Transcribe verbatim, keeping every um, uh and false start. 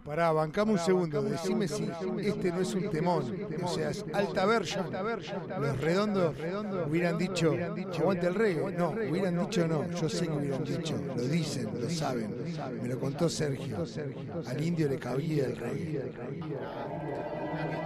Pará, bancame un segundo, decime si este no es un temón, o sea, es alta version. Los redondos hubieran dicho, aguante el reggae. No, hubieran dicho no, yo sé que hubieran dicho, lo dicen, lo saben. Me lo contó Sergio, al indio le cabía el reggae.